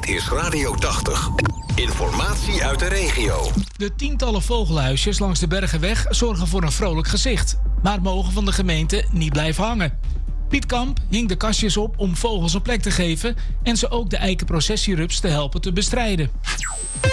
is Radio 80. Informatie uit de regio. De tientallen vogelhuisjes langs de Bergenweg zorgen voor een vrolijk gezicht, maar mogen van de gemeente niet blijven hangen. Piet Kamp hing de kastjes op om vogels een plek te geven en ze ook de eikenprocessierups te helpen te bestrijden.